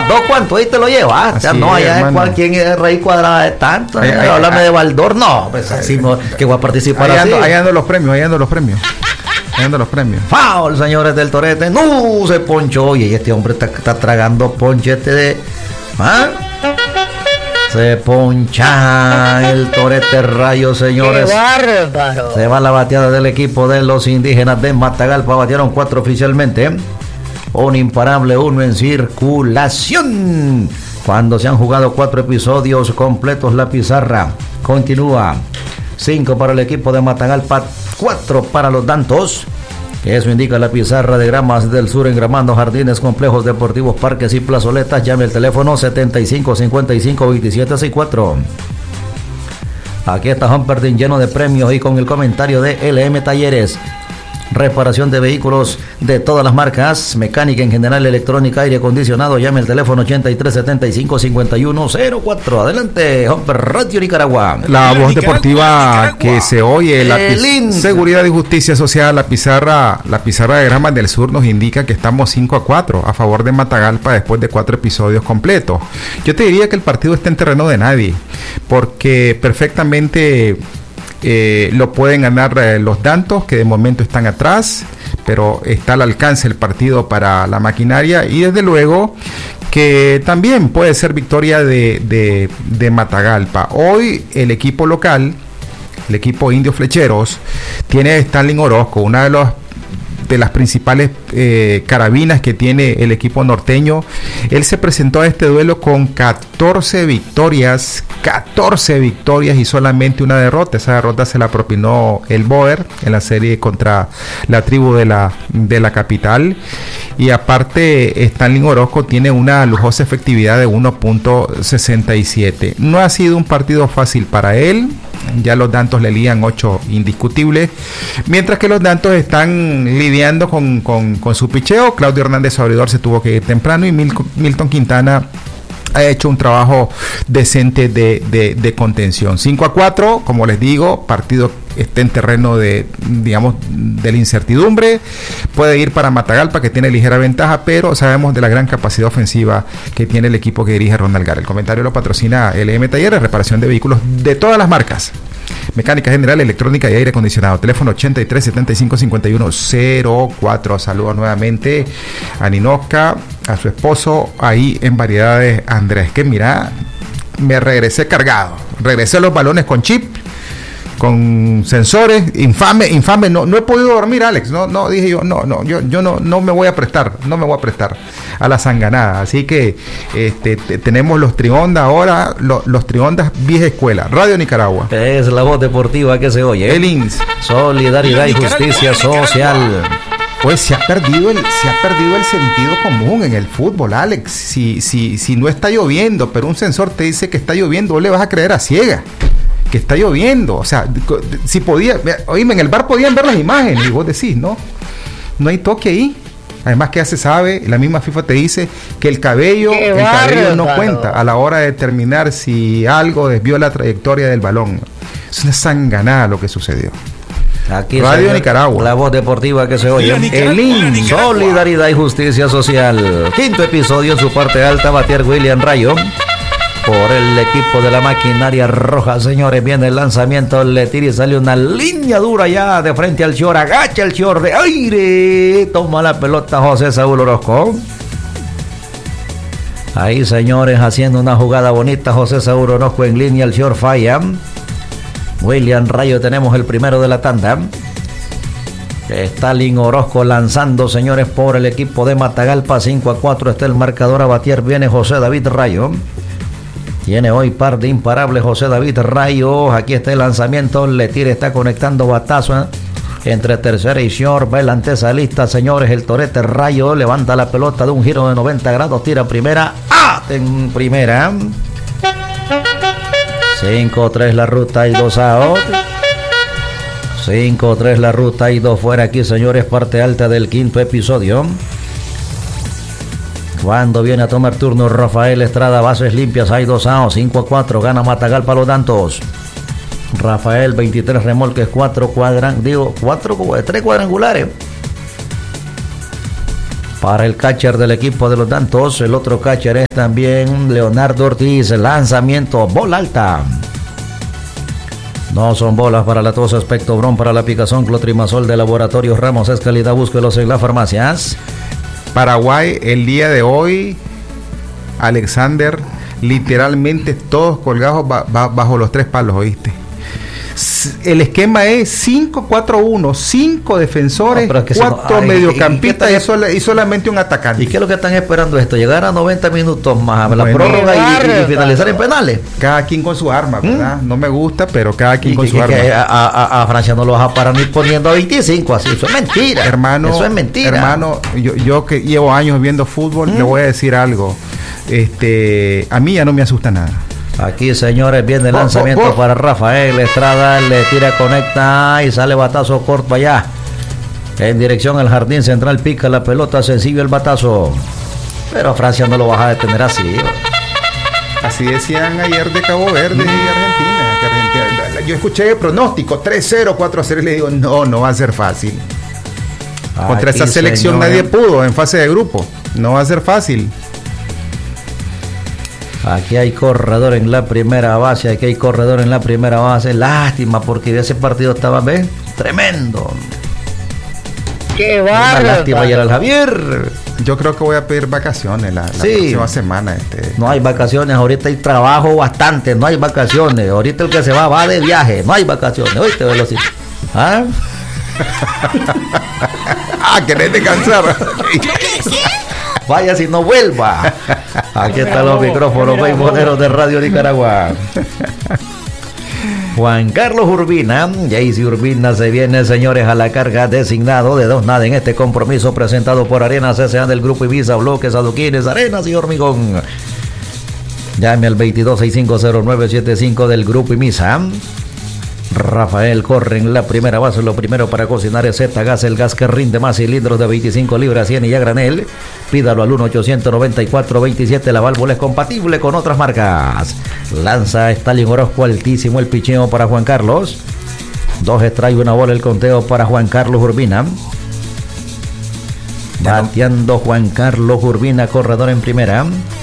2 cuánto, ahí te lo llevas. Ya no, allá en cualquier raíz cuadrada de tanto. Háblame de Baldor, no, pues así que voy a participar así. Ahí ando los premios. Foul, señores del Torete. No, se ponchó. Y este hombre está tragando ponche Se poncha el Torete Rayo, señores. ¡Qué bárbaro! Se va la bateada del equipo de los indígenas de Matagalpa. Batearon 4 oficialmente. Un imparable, 1 en circulación. Cuando se han jugado 4 episodios completos, la pizarra continúa. 5 para el equipo de Matagalpa, 4 para los Dantos. Eso indica la pizarra de Gramas del Sur, engramando jardines, complejos deportivos, parques y plazoletas. Llame al teléfono 7555-2764. Aquí está Humperdinck lleno de premios y con el comentario de LM Talleres. Reparación de vehículos de todas las marcas, mecánica en general, electrónica, aire acondicionado. Llame al teléfono 8375-5104. Adelante, Humper Radio Nicaragua. La voz deportiva que se oye, la Seguridad y Justicia Social, la pizarra de Gramas del Sur nos indica que estamos 5-4 a favor de Matagalpa después de 4 episodios completos. Yo te diría que el partido está en terreno de nadie, porque perfectamente lo pueden ganar los Dantos, que de momento están atrás, pero está al alcance el partido para la maquinaria, y desde luego que también puede ser victoria de Matagalpa. Hoy el equipo local, el equipo Indios Flecheros, tiene a Stanley Orozco, una de las principales carabinas que tiene el equipo norteño. Él se presentó a este duelo con 14 victorias y solamente una derrota. Esa derrota se la propinó el Boer en la serie contra la tribu de la capital. Y aparte, Stanley Orozco tiene una lujosa efectividad de 1.67. No ha sido un partido fácil para él. Ya los Dantos le lían 8 indiscutibles, mientras que los Dantos están lidiando con su picheo. Claudio Hernández Abridor se tuvo que ir temprano y Milton Quintana ha hecho un trabajo decente de contención. 5-4, como les digo, partido está en terreno de la incertidumbre. Puede ir para Matagalpa, que tiene ligera ventaja, pero sabemos de la gran capacidad ofensiva que tiene el equipo que dirige Ronald Gar. El comentario lo patrocina LM Talleres, reparación de vehículos de todas las marcas, mecánica general, electrónica y aire acondicionado. Teléfono 8375-5104. Saludos nuevamente a Ninoca, a su esposo ahí en Variedades Andrés. Que mira, me regresé cargado, regresé los balones con chip, con sensores, infame, no he podido dormir, Alex, dije yo, yo no me voy a prestar a la sanganada, así que tenemos los Triondas ahora, los Triondas vieja escuela, Radio Nicaragua. Es la voz deportiva que se oye. El INS. Solidaridad y Justicia Social. Pues se ha perdido el sentido común en el fútbol, Alex. Si no está lloviendo, pero un sensor te dice que está lloviendo, vos le vas a creer a ciega que está lloviendo. O sea, si podía, oíme, en el bar podían ver las imágenes y vos decís, no hay toque ahí. Además que ya se sabe, la misma FIFA te dice que el cabello no cuenta a la hora de determinar si algo desvió la trayectoria del balón. Es una sanganada lo que sucedió. Aquí Radio Nicaragua, la voz deportiva que se oye. El INS, Solidaridad y Justicia Social. 5º episodio, en su parte alta, batear William Rayo por el equipo de la maquinaria roja. Señores, viene el lanzamiento, le tira y sale una línea dura ya de frente al short. Agacha el short de aire, toma la pelota José Saúl Orozco. Ahí, señores, haciendo una jugada bonita José Saúl Orozco en línea, el short falla. William Rayo, tenemos el primero de la tanda. Stalin Orozco lanzando, señores, por el equipo de Matagalpa. 5-4 está el marcador. A batear viene José David Rayo. Tiene hoy par de imparables José David Rayo. Aquí está el lanzamiento, le tira, está conectando batazo entre tercera y short. Va el antesalista, señores, el Torete Rayo. Levanta la pelota de un giro de 90 grados, tira primera. En primera. 5-3 la ruta y 2 out. 5-3 la ruta y 2 fuera aquí, señores, parte alta del 5º episodio. Cuando viene a tomar turno Rafael Estrada, bases limpias, hay 2 outs. 5-4, gana Matagalpa los Dantos. Rafael, 23 remolques, 3 cuadrangulares. Para el catcher del equipo de los Dantos, el otro catcher es también Leonardo Ortiz. Lanzamiento, bola alta. No son bolas para la tos, Expectobron para la picazón, clotrimazol de Laboratorios Ramos es calidad, búsquelos en las farmacias. Paraguay, el día de hoy, Alexander, literalmente todos colgados bajo los 3 palos, ¿oíste? El esquema es 5-4-1, 5 defensores, 4 mediocampistas y solamente un atacante. ¿Y qué es lo que están esperando esto? ¿Llegar a 90 minutos más, la prórroga y finalizar en penales? Cada quien con su arma, ¿verdad? No me gusta, pero cada quien con su arma. A Francia no lo vas a parar ni poniendo a 25, así. Eso es mentira. Hermano, eso es mentira. Hermano, yo que llevo años viendo fútbol, le voy a decir algo. A mí ya no me asusta nada. Aquí, señores, viene el lanzamiento para Rafael Estrada, le tira, conecta y sale batazo corto allá. En dirección al jardín central, pica la pelota, sencillo el batazo. Pero Francia no lo vas a detener así. Así decían ayer de Cabo Verde y Argentina. Yo escuché el pronóstico, 3-0, 4-0, y le digo, no va a ser fácil. Contra esa selección, señores, nadie pudo en fase de grupo. No va a ser fácil. Aquí hay corredor en la primera base, Lástima, porque ese partido estaba tremendo. ¡Qué bárbaro! Una lástima ayer al Javier. Yo creo que voy a pedir vacaciones la próxima semana. No hay vacaciones, ahorita hay trabajo bastante, no hay vacaciones. Ahorita el que se va de viaje, no hay vacaciones. Oíste, Velocito. ¿Ah? ¿Querés descansar? Vaya si no vuelva. Aquí están los micrófonos beisboleros de Radio Nicaragua. Juan Carlos Urbina, Jaycee Urbina se viene, señores, a la carga, designado de 2-0 en este compromiso presentado por Arenas S.A. del Grupo Ibiza, bloques, adoquines, arenas y hormigón. Llame al 22650975 del Grupo Ibiza. Rafael corre en la primera base. Lo primero para cocinar es Z-Gas, el gas que rinde más, cilindros de 25 libras, 100 y a granel. Pídalo al 1-894-27. La válvula es compatible con otras marcas. Lanza Stalin Orozco, altísimo el picheo para Juan Carlos. 2 strike, 1 bola el conteo para Juan Carlos Urbina. Bateando Juan Carlos Urbina, corredor en primera.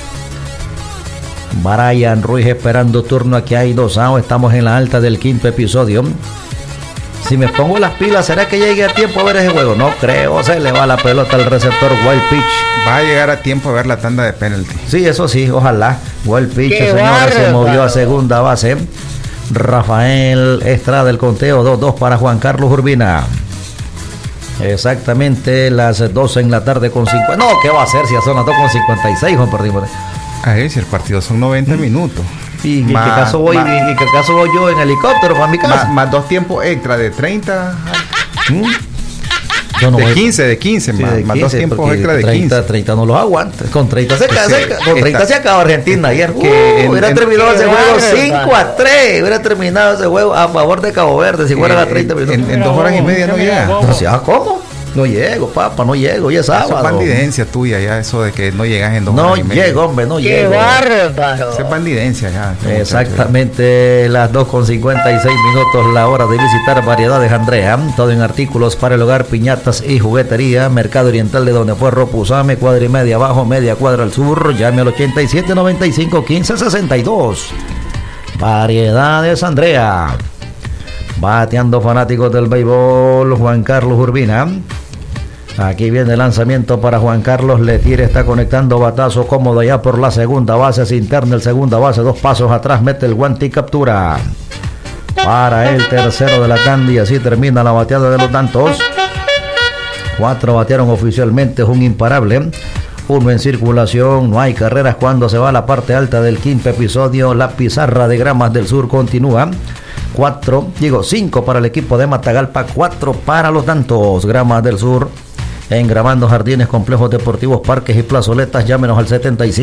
Brian Ruiz esperando turno, aquí hay 2 outs, estamos en la alta del 5º episodio. Si me pongo las pilas, ¿será que llegue a tiempo a ver ese juego? No creo, se le va la pelota al receptor Wild Pitch. Va a llegar a tiempo a ver la tanda de penalti. Sí, eso sí, ojalá. Wild Pitch, señores, se movió a segunda base. Rafael Estrada, el conteo 2-2 para Juan Carlos Urbina. Exactamente las 12 en la tarde con 50. No, ¿qué va a hacer si ya son las 2 con 56, Juan Perdimos? Si el partido son 90 minutos. ¿Y en qué caso voy yo en helicóptero para mi casa? Más 2 tiempos extra de 30. Yo no de 15, sí, más 2 tiempos extra de 15. 30 no los aguanta. Con 30 se acaba Argentina ayer. Hubiera terminado ese juego 5-3. Hubiera terminado ese juego a favor de Cabo Verde si fueran a 30 minutos. En 2 horas y media no llega. ¿Cómo? No llego, papá, no llego, y es sábado. Eso es bandidencia tuya ya, eso de que no llegas en 2 horas y media. No llego, hombre, no llego. ¡Qué bárbaro! Eso es bandidencia ya. Exactamente, las 2 con 56 minutos, la hora de visitar Variedades Andrea. Todo en artículos para el hogar, piñatas y juguetería. Mercado Oriental de Don Puerro, Pusame, cuadra y media abajo, media cuadra al sur. Llame al 8795-1562. Variedades Andrea. Bateando fanáticos del béisbol, Juan Carlos Urbina. Aquí viene el lanzamiento para Juan Carlos. Letier está conectando batazo cómodo ya por la segunda base. Es interna el segunda base. 2 pasos atrás. Mete el guante y captura. Para el tercero de la tanda. Y así termina la bateada de los Dantos. 4 batearon oficialmente. Es un imparable. 1 en circulación. No hay carreras cuando se va a la parte alta del 5º episodio. La pizarra de Gramas del Sur continúa. 5 para el equipo de Matagalpa. 4 para los Dantos. Gramas del Sur. Engramando jardines, complejos deportivos, parques y plazoletas. Llámenos al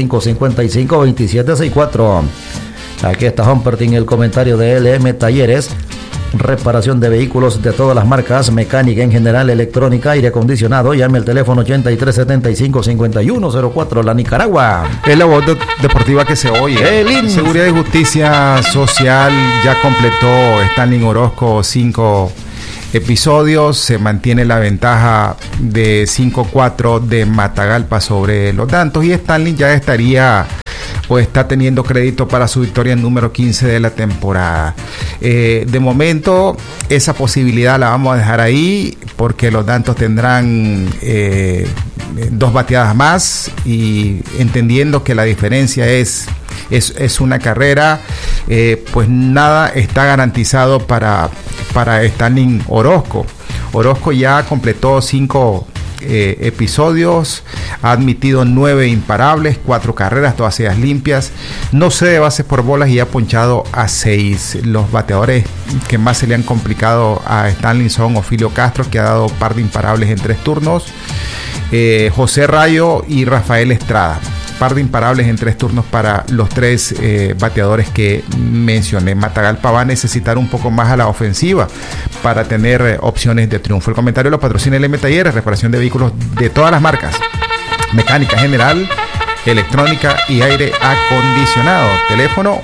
7555-2764. Aquí está Humpertin, el comentario de LM Talleres. Reparación de vehículos de todas las marcas, mecánica en general, electrónica, aire acondicionado. Llame al teléfono 8375-5104, La Nicaragua. Es la voz deportiva que se oye. Seguridad y Justicia Social ya completó Stanley Orozco 5 episodios. Se mantiene la ventaja de 5-4 de Matagalpa sobre los Dantos, y Stanley ya estaría o está teniendo crédito para su victoria número 15 de la temporada. De momento esa posibilidad la vamos a dejar ahí, porque los Dantos tendrán 2 bateadas más, y entendiendo que la diferencia es una carrera, pues nada está garantizado para Stanley Orozco. Orozco ya completó 5 episodios, ha admitido 9 imparables, 4 carreras, todas ellas limpias, no cede bases por bolas y ha ponchado a 6. Los bateadores que más se le han complicado a Stanley son Ofilio Castro, que ha dado par de imparables en 3 turnos, José Rayo y Rafael Estrada. Par de imparables en 3 turnos para los 3 bateadores que mencioné. Matagalpa va a necesitar un poco más a la ofensiva para tener opciones de triunfo. El comentario lo patrocina el M Talleres, reparación de vehículos de todas las marcas, mecánica general, electrónica y aire acondicionado. Teléfono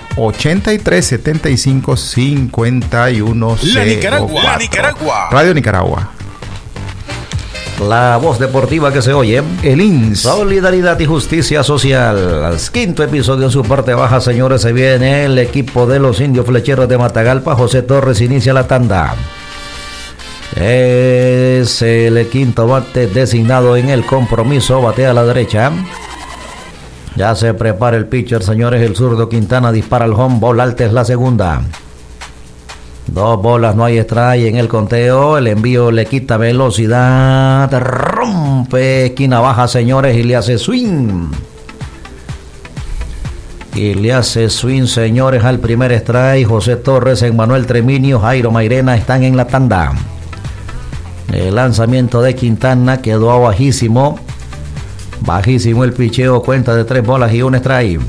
8375-5104. La Nicaragua. Radio Nicaragua. La voz deportiva que se oye. El INS. Solidaridad y justicia social. Al 5º episodio en su parte baja, señores, se viene el equipo de los Indios Flecheros de Matagalpa. José Torres inicia la tanda. Es el 5º bate designado en el compromiso. Batea a la derecha. Ya se prepara el pitcher, señores. El zurdo Quintana dispara el home. Bola alta es la segunda. 2 bolas, no hay strike en el conteo. El envío le quita velocidad. Rompe esquina baja, señores, y le hace swing. Señores, al primer strike. José Torres, Emmanuel Treminio, Jairo Mairena están en la tanda. El lanzamiento de Quintana quedó bajísimo. Bajísimo el picheo. Cuenta de 3 bolas y un strike.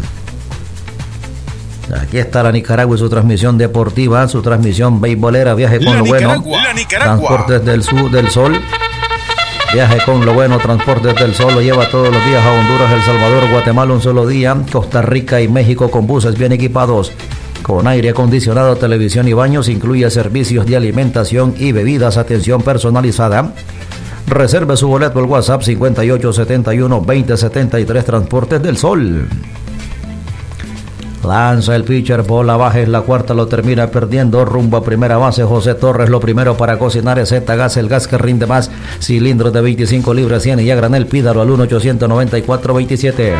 Aquí está la Nicaragua y su transmisión deportiva, su transmisión beisbolera. Viaje con lo bueno. Transportes del Sur del Sol. Viaje con lo bueno. Transportes del Sol lo lleva todos los días a Honduras, El Salvador, Guatemala un solo día. Costa Rica y México con buses bien equipados, con aire acondicionado, televisión y baños. Incluye servicios de alimentación y bebidas. Atención personalizada. Reserve su boleto al WhatsApp 5871-2073. Transportes del Sol. Lanza el pitcher, bola baja, es la cuarta, lo termina perdiendo. Rumbo a primera base, José Torres. Lo primero para cocinar es Z-Gas, el gas que rinde más. Cilindros de 25 libras 100 y a granel. Pídalo al 1-894-27.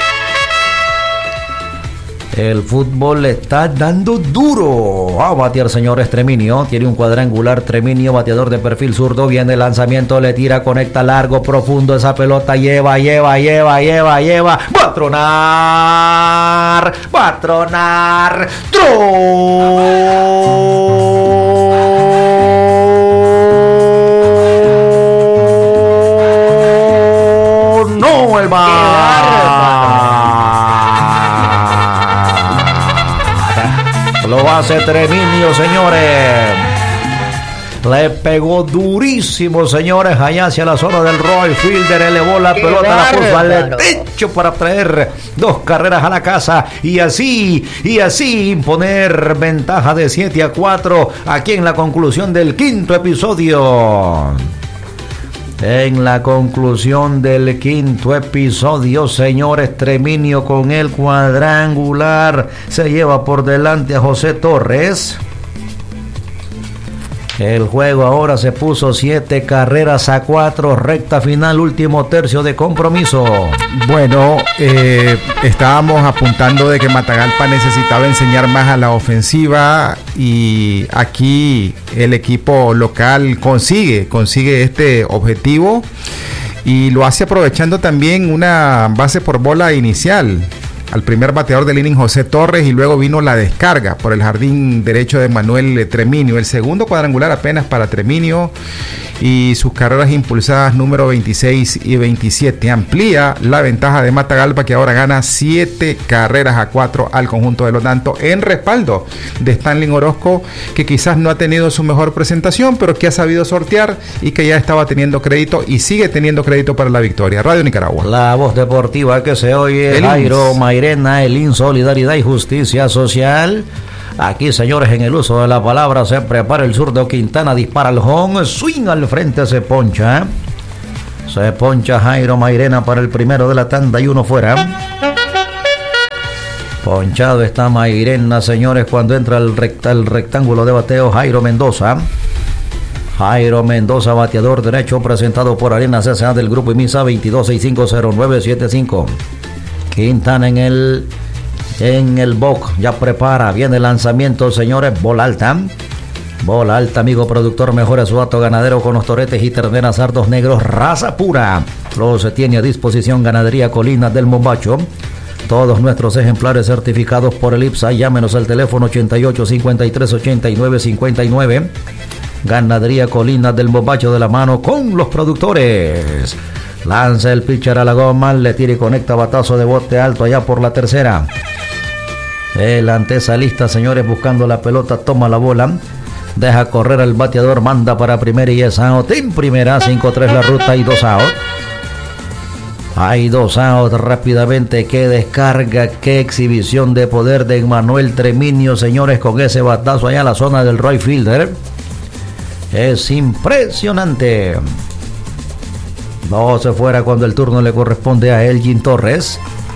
El fútbol le está dando duro a batear, señores. Treminio tiene un cuadrangular. Treminio, bateador de perfil zurdo. Viene el lanzamiento, le tira, conecta largo, profundo. Esa pelota lleva. Va a tronar. No, el lo hace Treminio, señores. Le pegó durísimo, señores, allá hacia la zona del right fielder. Elevó la pelota, la puso al techo para traer 2 carreras a la casa. Y así imponer ventaja de 7-4 aquí en la conclusión del 5º episodio. En la conclusión del 5º episodio, señores, Treminio con el cuadrangular se lleva por delante a José Torres. El juego ahora se puso 7-4, recta final, último tercio de compromiso. Bueno, estábamos apuntando de que Matagalpa necesitaba enseñar más a la ofensiva, y aquí el equipo local consigue este objetivo, y lo hace aprovechando también una base por bola inicial al primer bateador del inning, José Torres, y luego vino la descarga por el jardín derecho de Manuel Treminio. El segundo cuadrangular apenas para Treminio, y sus carreras impulsadas número 26 y 27. Amplía la ventaja de Matagalpa, que ahora gana 7-4 al conjunto de los Dantos, en respaldo de Stanley Orozco, que quizás no ha tenido su mejor presentación, pero que ha sabido sortear y que ya estaba teniendo crédito y sigue teniendo crédito para la victoria. Radio Nicaragua. La voz deportiva que se oye, Jairo Mairena, el INS, Solidaridad y Justicia Social. Aquí, señores, en el uso de la palabra, se prepara el zurdo Quintana, dispara el home, swing al frente, se poncha. Se poncha Jairo Mairena para el primero de la tanda y uno fuera. Ponchado está Mairena, señores, cuando entra el rectángulo de bateo Jairo Mendoza. Jairo Mendoza, bateador derecho, presentado por Arena CSA del Grupo IMISA 22650975. Quintana en el box, ya prepara, viene el lanzamiento, señores, bola alta, amigo productor, mejora su dato ganadero con los toretes y terneras sardos negros, raza pura, los tiene a disposición Ganadería Colinas del Mombacho, todos nuestros ejemplares certificados por el IPSA, llámenos al teléfono 88 53 89 59, Ganadería Colinas del Mombacho, de la mano con los productores. Lanza el pitcher a la goma, le tira y conecta batazo de bote alto allá por la tercera. El antesalista, señores, buscando la pelota, toma la bola, deja correr al bateador, manda para primera y es out. En primera, 5-3 la ruta y 2 out. Hay 2 out rápidamente. Qué descarga, qué exhibición de poder de Manuel Treminio, señores, con ese batazo allá en la zona del right fielder. Es impresionante. No se fuera cuando el turno le corresponde a Elgin Torres.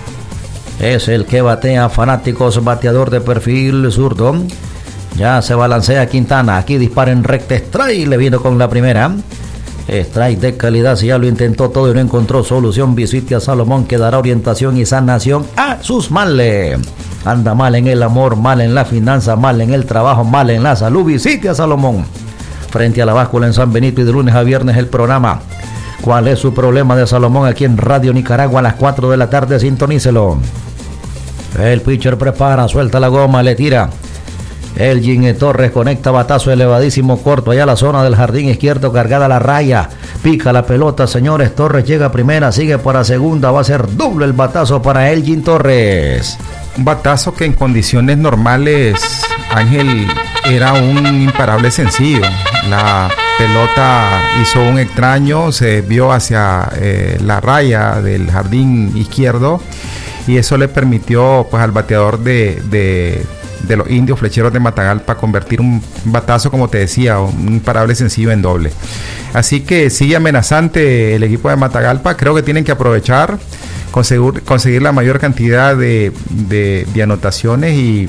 Es el que batea, fanáticos, bateador de perfil zurdo. Ya se balancea Quintana. Aquí dispara en recta strike. Le vino con la primera. Strike de calidad. Si ya lo intentó todo y no encontró solución, visite a Salomón, que dará orientación y sanación a sus males. Anda mal en el amor, mal en la finanza, mal en el trabajo, mal en la salud. Visite a Salomón. Frente a la báscula en San Benito, y de lunes a viernes el programa ¿Cuál es su problema de Salomón? Aquí en Radio Nicaragua a las 4 de la tarde, sintonícelo. El pitcher prepara, suelta la goma, le tira. Elgin Torres conecta batazo elevadísimo corto allá a la zona del jardín izquierdo, cargada la raya, pica la pelota, señores. Torres llega a primera, sigue para segunda, va a ser doble el batazo para Elgin Torres. Un batazo que en condiciones normales, Ángel, era un imparable sencillo. La pelota hizo un extraño, se vio hacia la raya del jardín izquierdo, y eso le permitió pues al bateador de los Indios Flecheros de Matagalpa convertir un batazo, como te decía, un imparable sencillo en doble. Así que sigue amenazante el equipo de Matagalpa. Creo que tienen que aprovechar, conseguir la mayor cantidad de anotaciones y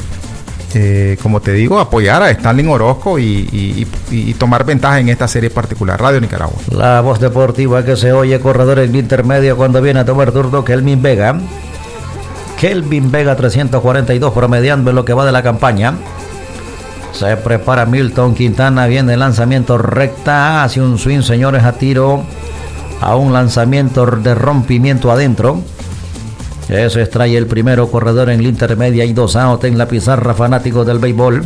como te digo, apoyar a Stanley Orozco y tomar ventaja en esta serie particular. Radio Nicaragua. La voz deportiva que se oye, corredor en intermedio cuando viene a tomar turno Kelvin Vega. Kelvin Vega 342 promediando en lo que va de la campaña. Se prepara Milton Quintana, viene el lanzamiento recta, hace un swing, señores, a tiro, a un lanzamiento de rompimiento adentro. Eso extrae el primero, corredor en la intermedia y 2 out en la pizarra, fanáticos del béisbol.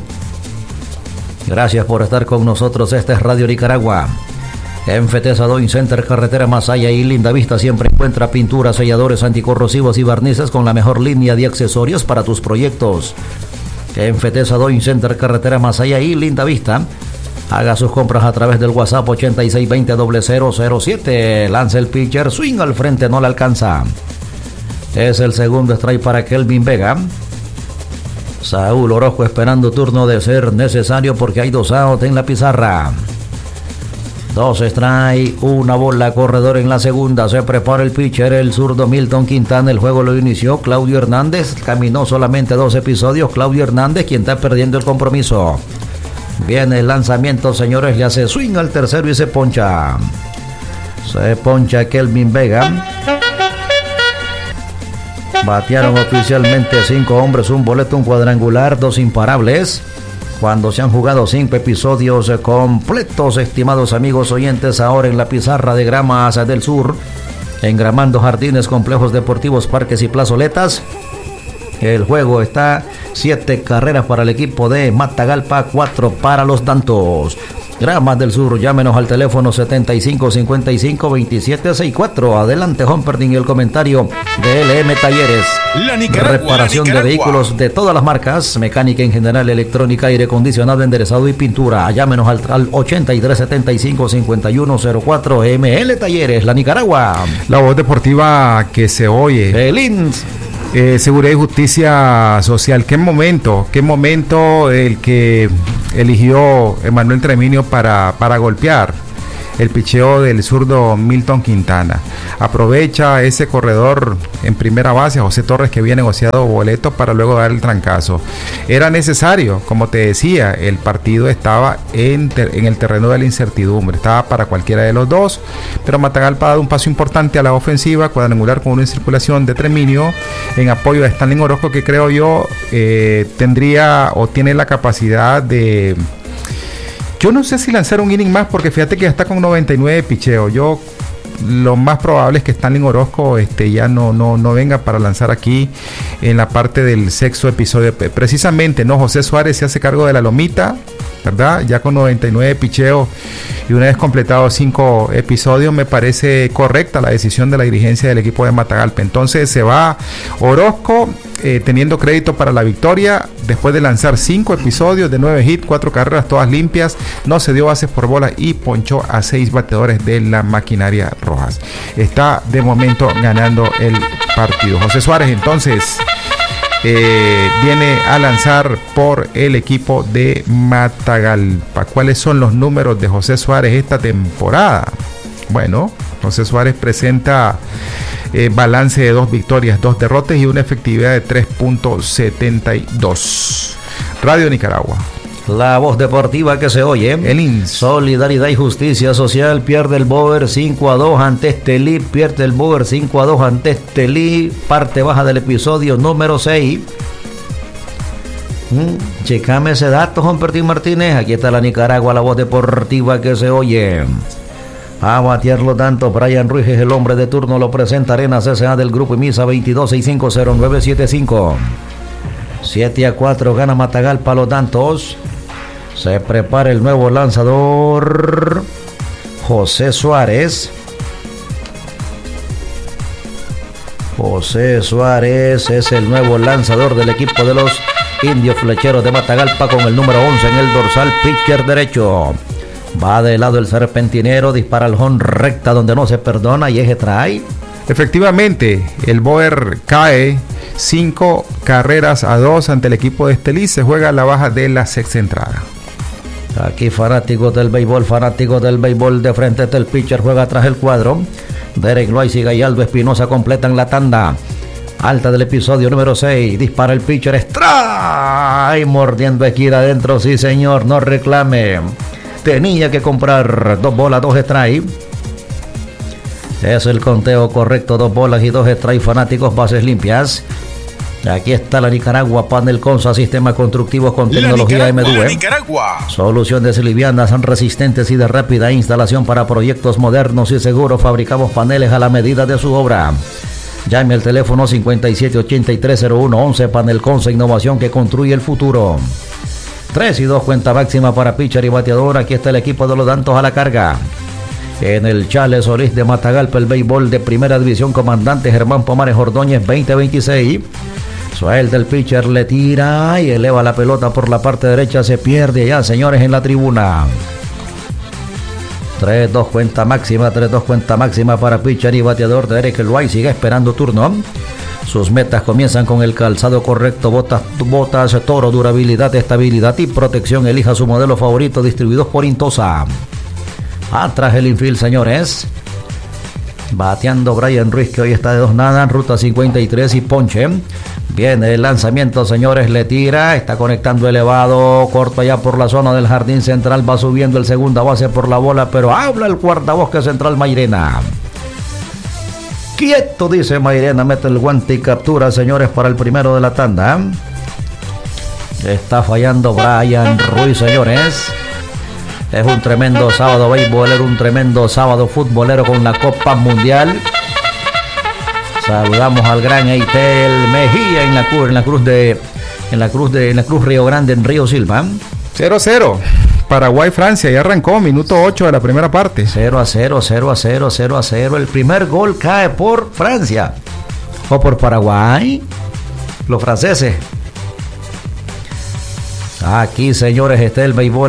Gracias por estar con nosotros. Este es Radio Nicaragua. En Fetesa Doing Center, carretera Masaya y Linda Vista, siempre encuentra pinturas, selladores anticorrosivos y barnices con la mejor línea de accesorios para tus proyectos. En Fetesa Doing Center, carretera Masaya y Linda Vista. Haga sus compras a través del WhatsApp 8620-0007. Lanza el pitcher, swing al frente, no le alcanza. Es el segundo strike para Kelvin Vega. Saúl Orozco esperando turno de ser necesario porque hay 2 out en la pizarra. 2 strike, 1 bola, corredor en la segunda. Se prepara el pitcher, el zurdo Milton Quintana. El juego lo inició Claudio Hernández. Caminó solamente 2 episodios. Claudio Hernández, quien está perdiendo el compromiso. Viene el lanzamiento, señores. Le hace swing al tercero y se poncha. Se poncha Kelvin Vega. Batearon oficialmente 5 hombres, un boleto, un cuadrangular, 2 imparables. Cuando se han jugado 5 episodios completos, estimados amigos oyentes, ahora en la pizarra de Gramas del Sur, engramando jardines, complejos deportivos, parques y plazoletas. El juego está 7 carreras para el equipo de Matagalpa, 4 para los Dantos. Gramas del Sur, llámenos al teléfono 7555-2764. Adelante, Humperdinck, el comentario de LM Talleres. La Nicaragua, reparación de vehículos de todas las marcas, mecánica en general, electrónica, aire acondicionado, enderezado y pintura. Llámenos al 8375-5104. ML Talleres, La Nicaragua. La voz deportiva que se oye. El INS. Seguridad y Justicia Social. ¿Qué momento el que eligió Emanuel Treminio para golpear el picheo del zurdo Milton Quintana? Aprovecha ese corredor en primera base, José Torres, que había negociado boletos para luego dar el trancazo. Era necesario, como te decía, el partido estaba en el terreno de la incertidumbre, estaba para cualquiera de los dos, pero Matagalpa ha dado un paso importante a la ofensiva, cuadrangular con una circulación de Treminio en apoyo a Stanley Orozco, que creo yo tendría o tiene la capacidad de... Yo no sé si lanzar un inning más, porque fíjate que ya está con 99 de picheo. Lo más probable es que Stanley Orozco ya no venga para lanzar aquí en la parte del sexto episodio. Precisamente, ¿no? José Suárez se hace cargo de la lomita, ¿verdad? Ya con 99 picheos y una vez completados 5 episodios, me parece correcta la decisión de la dirigencia del equipo de Matagalpa. Entonces se va Orozco teniendo crédito para la victoria después de lanzar 5 episodios de 9 hits, 4 carreras, todas limpias, no se dio bases por bola y ponchó a 6 bateadores de la maquinaria Rojas. Está de momento ganando el partido. José Suárez entonces viene a lanzar por el equipo de Matagalpa. ¿Cuáles son los números de José Suárez esta temporada? Bueno, José Suárez presenta balance de 2 victorias, 2 derrotas y una efectividad de 3.72. Radio Nicaragua. La voz deportiva que se oye. El INS. Solidaridad y Justicia Social pierde el Bower 5-2 ante Estelí. Pierde el Bower 5-2 ante Estelí. Parte baja del episodio número 6. Checame ese dato, Juan Pertín Martínez. Aquí está la Nicaragua, la voz deportiva que se oye. A batearlo tanto, Brian Ruiz es el hombre de turno. Lo presenta Arenas S.A. del Grupo Imisa 22650975. 7-4 gana Matagalpa los tantos. Se prepara el nuevo lanzador José Suárez. José Suárez es el nuevo lanzador del equipo de los Indios Flecheros de Matagalpa con el número 11 en el dorsal, pitcher derecho. Va de lado el serpentinero, dispara al home recta donde no se perdona y eje trae. Efectivamente, el Boer cae 5-2 ante el equipo de Estelí. Se juega la baja de la sexta entrada. Aquí fanáticos del béisbol, de frente está el pitcher, juega atrás el cuadro. Derek Loaiza y Gallardo Espinosa completan la tanda alta del episodio número 6. Dispara el pitcher, strike, mordiendo esquina adentro, sí señor, no reclame. Tenía que comprar 2 bolas, 2 strike. Es el conteo correcto, 2 bolas y 2 strike, fanáticos, bases limpias. Aquí está la Nicaragua, panel Consa, sistemas constructivos con tecnología MDUE. Soluciones livianas, resistentes y de rápida instalación para proyectos modernos y seguros. Fabricamos paneles a la medida de su obra. Llame al teléfono 57830111, panel Consa, innovación que construye el futuro. 3-2 cuenta máxima para pitcher y bateador. Aquí está el equipo de los Dantos a la carga. En el Chale Solís de Matagalpa, el béisbol de primera división, comandante Germán Pomares Ordóñez 2026. Suelta el pitcher, le tira y eleva la pelota por la parte derecha, se pierde ya, señores, en la tribuna. 3-2 cuenta máxima para pitcher y bateador. Derek Loaiza sigue esperando turno. Sus metas comienzan con el calzado correcto, botas Toro, durabilidad, estabilidad y protección. Elija su modelo favorito, distribuidos por Intosa. Atrás el infield, señores. Bateando Brian Ruiz, que hoy está de 2-0, ruta 53 y ponche. Viene el lanzamiento, señores, le tira, está conectando elevado, corto allá por la zona del jardín central, va subiendo el segunda base por la bola, pero habla el guardabosque central Mairena. Quieto, dice Mairena, mete el guante y captura, señores, para el primero de la tanda. Está fallando Brian Ruiz, señores. Es un tremendo sábado beisbolero, un tremendo sábado futbolero con la Copa Mundial. Saludamos al gran Eitel Mejía en la Cruz Río Grande en Río Silva. 0-0. Paraguay-Francia, ya arrancó, minuto 8 de la primera parte. 0-0. El primer gol cae por Francia o por Paraguay. Los franceses. Aquí, señores, está el béisbol.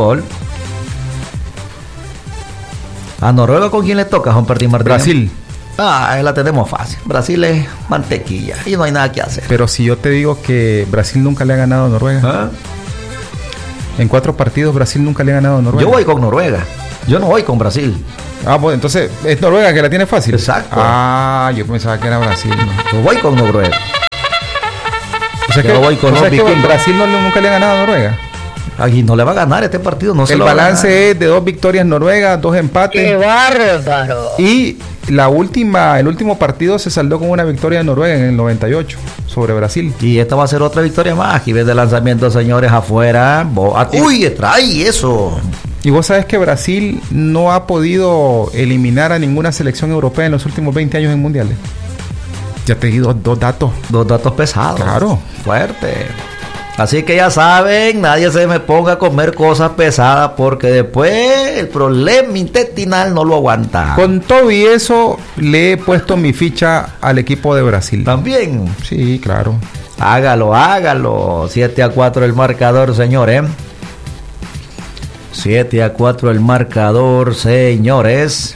¿A Noruega con quién le toca, Juan Martín Martínez? Brasil. La tenemos fácil. Brasil es mantequilla y no hay nada que hacer. Pero si yo te digo que Brasil nunca le ha ganado a Noruega. ¿Ah? En 4 partidos Brasil nunca le ha ganado a Noruega. Yo voy con Noruega. Yo no voy con Brasil. Pues entonces es Noruega que la tiene fácil. Exacto. Yo pensaba que era Brasil. ¿No? Yo voy con Noruega. O sea que, yo voy con Brasil nunca le ha ganado a Noruega. Aquí no le va a ganar este partido. No se el lo balance es de 2 victorias Noruega, 2 empates. ¡Qué bárbaro! Y el último partido se saldó con una victoria de Noruega en el 98 sobre Brasil. Y esta va a ser otra victoria más. Aquí ves de lanzamiento, señores, afuera. ¡Uy, trae eso! Y vos sabes que Brasil no ha podido eliminar a ninguna selección europea en los últimos 20 años en mundiales. Ya te di dos datos. 2 datos pesados. Claro. Fuerte. Así que ya saben, nadie se me ponga a comer cosas pesadas porque después el problema intestinal no lo aguanta. Con todo y eso, le he puesto mi ficha al equipo de Brasil. ¿También? Sí, claro. Hágalo. 7-4 el marcador, señores. 7-4 el marcador, señores.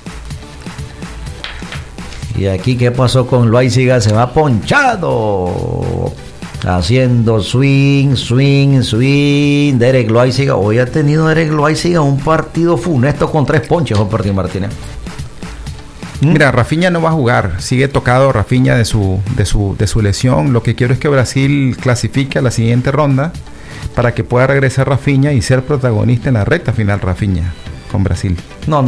Y aquí, ¿qué pasó con Loaiziga? Se va ponchado. Haciendo swing. Derek Loaiziga. Hoy ha tenido Derek Loaiziga un partido funesto con 3 ponches, Juan Martín Martínez. Mira, Rafinha no va a jugar. Sigue tocado Rafinha de su lesión. Lo que quiero es que Brasil clasifique a la siguiente ronda para que pueda regresar Rafinha y ser protagonista en la recta final Rafinha con Brasil. No.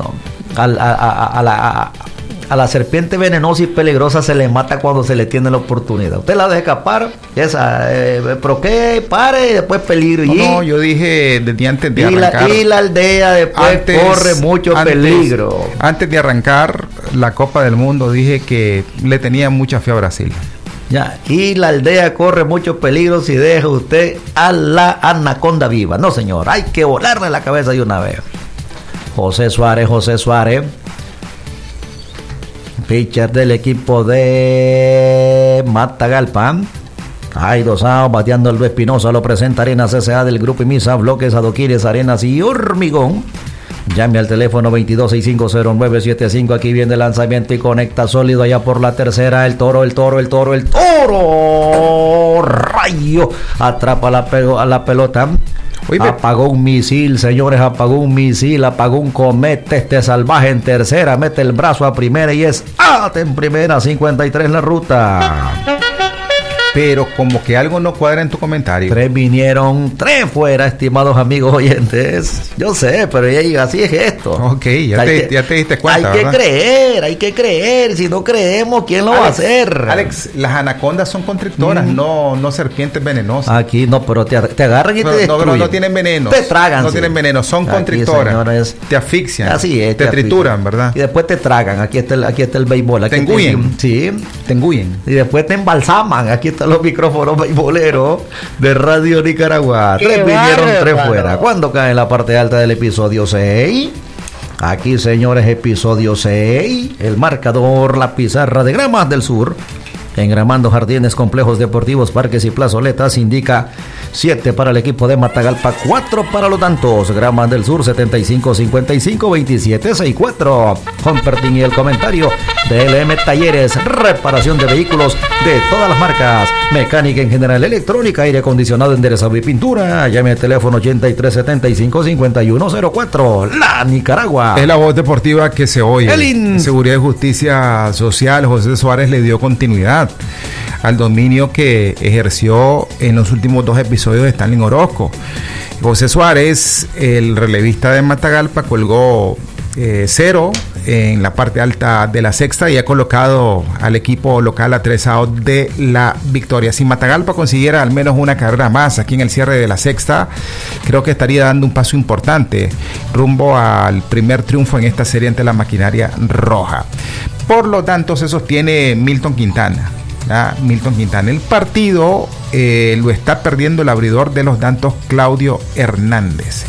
A la serpiente venenosa y peligrosa se le mata cuando se le tiene la oportunidad. Usted la deja escapar, pero que pare y después peligro. No, yo dije desde antes de arrancar. Y la aldea después corre mucho peligro. Antes de arrancar la Copa del Mundo dije que le tenía mucha fe a Brasil. Ya, y la aldea corre mucho peligro si deja usted a la anaconda viva. No, señor, hay que volarle la cabeza de una vez. José Suárez. Pitcher del equipo de Matagalpa. Hay 2 outs, bateando el Luis Espinosa. Lo presenta Arenas S.A. del Grupo Imisa, Bloques, Adoquines, Arenas y Hormigón. Llame al teléfono 22650975. Aquí viene el lanzamiento y conecta sólido allá por la tercera. El toro. Rayo. Atrapa a la pelota. Apagó un misil, señores, apagó un cometa este salvaje en tercera, mete el brazo a primera y es en primera, 53 en la ruta. Pero como que algo no cuadra en tu comentario. 3 vinieron, 3 fuera, estimados amigos oyentes. Yo sé, pero así es esto. Ok, ya te diste cuenta. Hay que creer. Si no creemos, ¿quién lo va a hacer? Alex, las anacondas son constrictoras, no serpientes venenosas. Aquí no, pero te agarran y te destruyen. No tienen veneno. Te tragan. No tienen veneno, son constrictoras. Señores, te asfixian. Así es. Te trituran, ¿verdad? Y después te tragan. Aquí está el béisbol. Te engullen. Sí. Te engullen. Y después te embalsaman. Aquí están los micrófonos beisboleros de Radio Nicaragua. 3 vinieron, 3 fuera. ¿Cuándo cae en la parte alta del episodio 6? Aquí, señores, episodio 6. El marcador, la pizarra de Gramas del Sur. Engramando Jardines, Complejos Deportivos, Parques y Plazoletas indica 7 para el equipo de Matagalpa, 4 para los Dantos. Gramas del Sur 75-55-27-64. Compartín y el comentario de LM Talleres, reparación de vehículos de todas las marcas, mecánica en general, electrónica, aire acondicionado, enderezado y pintura. Llame al teléfono 8375-5104. La Nicaragua. Es la voz deportiva que se oye. Seguridad y Justicia Social, José Suárez le dio continuidad al dominio que ejerció en los últimos 2 episodios de Stanley Orozco. José Suárez, el relevista de Matagalpa, colgó 0 en la parte alta de la sexta y ha colocado al equipo local a 3 outs de la victoria. Si Matagalpa consiguiera al menos una carrera más aquí en el cierre de la sexta, creo que estaría dando un paso importante rumbo al primer triunfo en esta serie ante la maquinaria roja. Por lo tanto, se sostiene Milton Quintana. El partido lo está perdiendo el abridor de los Dantos, Claudio Hernández.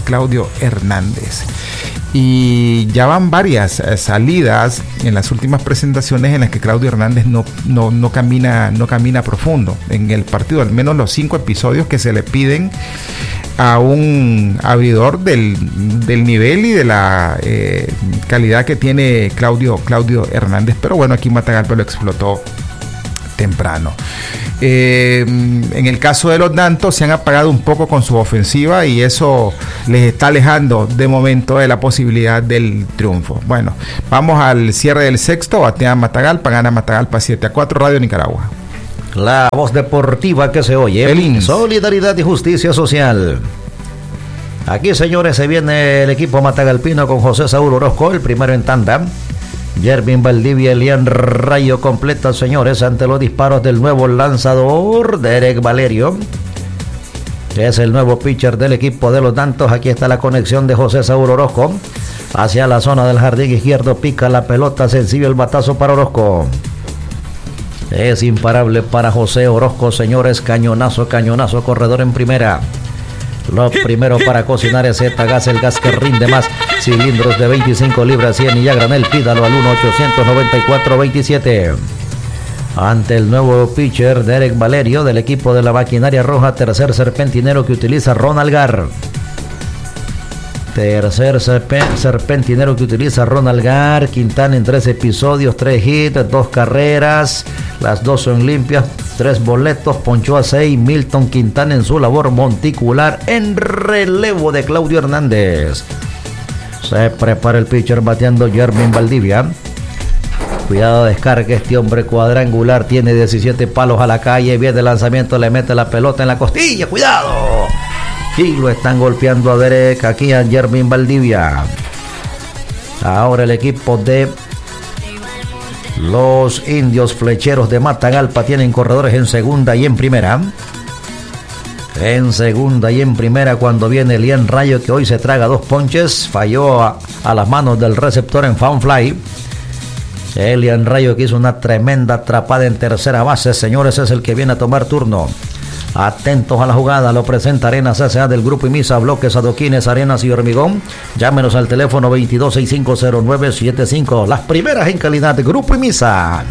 Y ya van varias salidas en las últimas presentaciones en las que Claudio Hernández no camina profundo en el partido. Al menos los 5 episodios que se le piden a un abridor del nivel y de la calidad que tiene Claudio Hernández, pero bueno, aquí Matagalpa lo explotó temprano. En el caso de los Dantos se han apagado un poco con su ofensiva y eso les está alejando de momento de la posibilidad del triunfo. Bueno, vamos al cierre del sexto. Batea Matagalpa, gana Matagalpa 7-4. Radio Nicaragua. La voz deportiva que se oye. Solidaridad y justicia social. Aquí, señores, se viene el equipo matagalpino con José Saúl Orozco, el primero en tanda. Yervin Valdivia, Elian Rayo completa, señores, ante los disparos del nuevo lanzador Derek Valerio, que es el nuevo pitcher del equipo de los Dantos. Aquí está la conexión de José Saúl Orozco hacia la zona del jardín izquierdo, pica la pelota, sencillo el batazo para Orozco. Es imparable para José Orozco, señores, cañonazo, corredor en primera. Lo primero para cocinar es Etagas, el gas que rinde más. Cilindros de 25 libras, 100 y a granel. Pídalo al 1-894-27. Ante el nuevo pitcher Derek Valerio del equipo de la Maquinaria Roja, tercer serpentinero que utiliza Ronald Gar. Tercer serpentinero que utiliza Ronald Gar. Quintana en 3 episodios, 3 hits, 2 carreras. Las 2 son limpias, 3 boletos, ponchó a 6. Milton Quintana en su labor monticular en relevo de Claudio Hernández. Se prepara el pitcher bateando Yervin Valdivia. Cuidado, descarga este hombre cuadrangular. Tiene 17 palos a la calle. Viene de lanzamiento, le mete la pelota en la costilla. ¡Cuidado! Y lo están golpeando a Derek, aquí a Yervin Valdivia. Ahora el equipo de los Indios Flecheros de Matagalpa tienen corredores en segunda y en primera. En segunda y en primera cuando viene Elian Rayo, que hoy se traga 2 ponches. Falló a las manos del receptor en foul fly. Elian Rayo, que hizo una tremenda atrapada en tercera base. Señores, es el que viene a tomar turno. Atentos a la jugada, lo presenta Arenas S.A. del Grupo IMISA, bloques, adoquines, arenas y hormigón. Llámenos al teléfono 22650975. Las primeras en calidad de Grupo IMISA.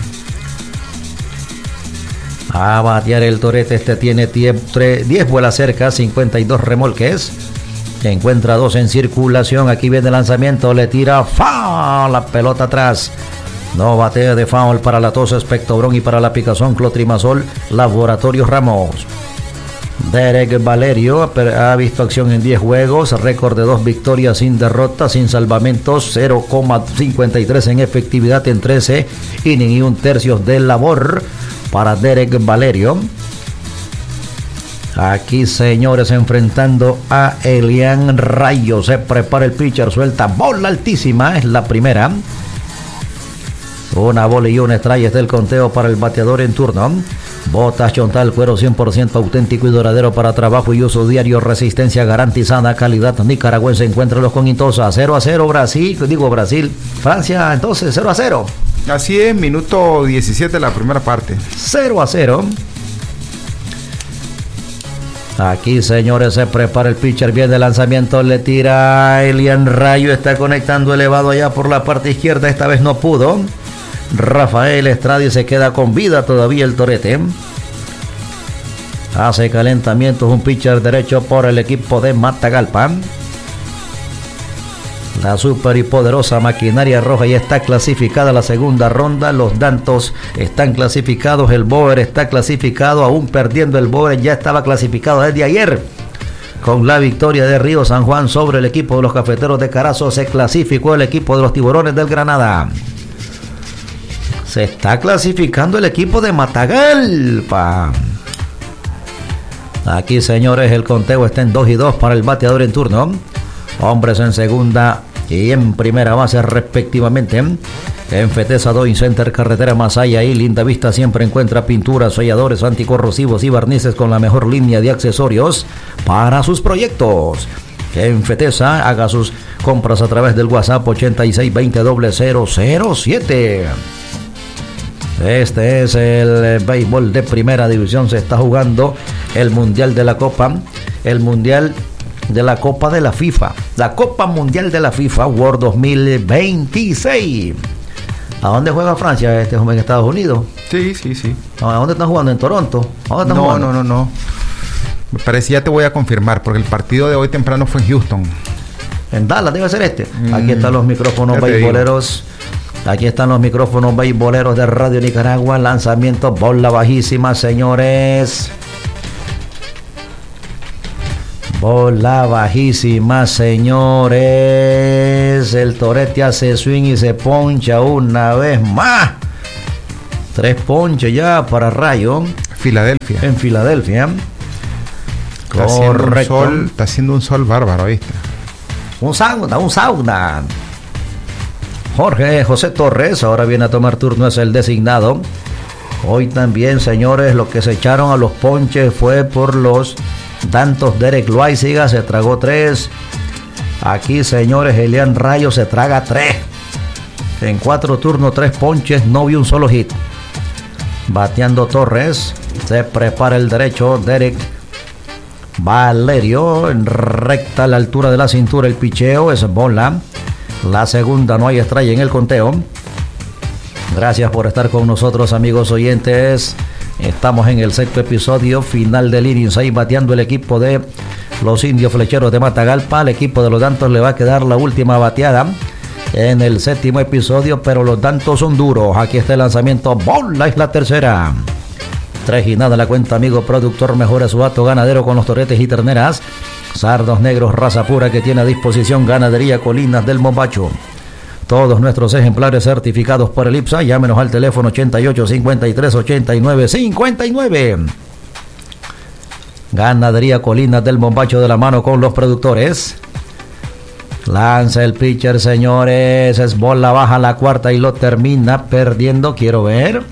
A batear el torete, este tiene 10 vuelas cerca, 52 remolques. Encuentra 2 en circulación, aquí viene el lanzamiento, le tira foul, la pelota atrás. No batea de foul para la tos Espectobrón y para la picazón Clotrimazol Laboratorios Ramos. Derek Valerio ha visto acción en 10 juegos, récord de 2 victorias sin derrotas, sin salvamentos, 0,53 en efectividad en 13 innings y 1/3 de labor para Derek Valerio. Aquí, señores, enfrentando a Elian Rayo. Se prepara el pitcher, suelta bola altísima, es la primera. Una bola y una strike es del conteo para el bateador en turno. Botas Chontal, cuero 100% auténtico y duradero para trabajo y uso diario, resistencia garantizada, calidad nicaragüense. Encuéntralos con Intosa. 0-0 Brasil, Francia, entonces 0-0. Así es, minuto 17 la primera parte. 0-0. Aquí, señores, se prepara el pitcher, viene el lanzamiento, le tira Elian Rayo, está conectando elevado allá por la parte izquierda, esta vez no pudo. Rafael Estrada se queda con vida todavía el torete. Hace calentamientos un pitcher derecho por el equipo de Matagalpa. La super y poderosa Maquinaria Roja ya está clasificada a la segunda ronda. Los Dantos están clasificados. El Boer está clasificado, aún perdiendo el Boer. Ya estaba clasificado desde ayer. Con la victoria de Río San Juan sobre el equipo de los Cafeteros de Carazo, se clasificó el equipo de los Tiburones del Granada. Se está clasificando el equipo de Matagalpa. Aquí, señores, el conteo está en 2-2 para el bateador en turno. Hombres en segunda y en primera base respectivamente. En Fetesa Doing Center, carretera Masaya y Linda Vista, siempre encuentra pinturas, selladores anticorrosivos y barnices con la mejor línea de accesorios para sus proyectos. En Fetesa, haga sus compras a través del WhatsApp 86200007. Este es el béisbol de primera división. Se está jugando el Mundial de la Copa. El Mundial de la Copa de la FIFA. La Copa Mundial de la FIFA World 2026. ¿A dónde juega Francia? Este joven en Estados Unidos. Sí. ¿A dónde están jugando? ¿En Toronto? ¿A dónde están jugando? No. Me parece, ya te voy a confirmar, porque el partido de hoy temprano fue en Houston. En Dallas debe ser este. Aquí están los micrófonos beisboleros. Aquí están los micrófonos beisboleros de Radio Nicaragua. Lanzamiento, bola bajísima, señores. Bola bajísima, señores. El torete hace swing y se poncha una vez más. 3 ponches ya para Rayo. Filadelfia. En Filadelfia. Correcto. Está haciendo un sol bárbaro, ¿viste? Un sauna. José Torres ahora viene a tomar turno, es el designado. Hoy también, señores, lo que se echaron a los ponches fue por los tantos. Derek Loaiziga se tragó 3. Aquí, señores, Elian Rayo se traga 3. En 4 turnos, 3 ponches, no vi un solo hit. Bateando Torres, se prepara el derecho, Derek Valerio, en recta a la altura de la cintura, el picheo es bola. La segunda, no hay strike en el conteo. Gracias por estar con nosotros, amigos oyentes. Estamos en el 6º episodio final del inning 6, bateando el equipo de los Indios Flecheros de Matagalpa. Al equipo de los Dantos le va a quedar la última bateada en el 7º episodio, pero los Dantos son duros. Aquí está el lanzamiento, bola, es la tercera. 3-0 la cuenta, amigo productor. Mejora su hato ganadero con los toretes y terneras. Sardos negros, raza pura que tiene a disposición Ganadería Colinas del Mombacho. Todos nuestros ejemplares certificados por el IPSA. Llámenos al teléfono 88 53 89 59. Ganadería Colinas del Mombacho, de la mano con los productores. Lanza el pitcher, señores. Es bola baja, la cuarta y lo termina perdiendo. Quiero ver.